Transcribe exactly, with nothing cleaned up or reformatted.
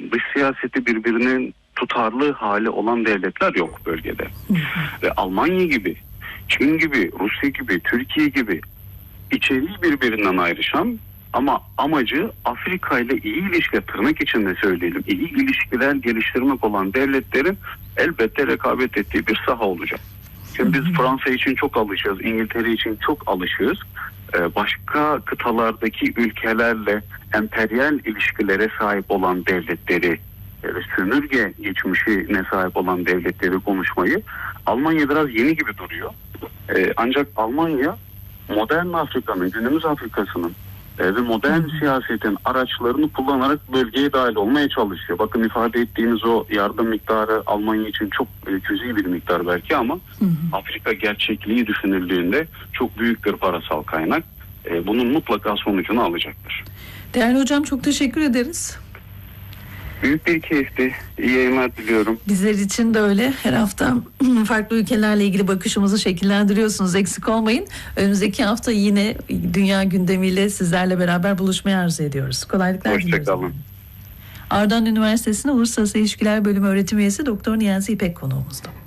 dış siyaseti birbirinin tutarlı hali olan devletler yok bölgede. Ve Almanya gibi, Çin gibi, Rusya gibi, Türkiye gibi içeriği birbirinden ayrışan ama amacı Afrika ile iyi ilişki, tırnak içinde söyleyelim, iyi ilişkiler geliştirmek olan devletlerin elbette rekabet ettiği bir saha olacak. Şimdi biz Fransa için çok alışığız, İngiltere için çok alışığız. Ee, başka kıtalardaki ülkelerle emperyal ilişkilere sahip olan devletleri, yani sömürge geçmişine sahip olan devletleri konuşmayı Almanya biraz yeni gibi duruyor. Ee, ancak Almanya modern Afrika'nın, günümüz Afrika'sının e, ve modern siyasetin araçlarını kullanarak bölgeye dahil olmaya çalışıyor. Bakın ifade ettiğiniz o yardım miktarı Almanya için çok e, cüzi bir miktar belki ama hı hı. Afrika gerçekliği düşünüldüğünde çok büyük bir parasal kaynak. E, bunun mutlaka sonucunu alacaktır. Değerli hocam, çok teşekkür ederiz. Büyük bir keyifti. İyi yayınlar diliyorum. Bizler için de öyle. Her hafta farklı ülkelerle ilgili bakışımızı şekillendiriyorsunuz. Eksik olmayın. Önümüzdeki hafta yine dünya gündemiyle sizlerle beraber buluşmayı arzu ediyoruz. Kolaylıklar diliyoruz. Hoşçakalın. Ardahan Üniversitesi'nin Uluslararası İlişkiler Bölümü öğretim üyesi Doktor Niyazi İpek konuğumuzdu.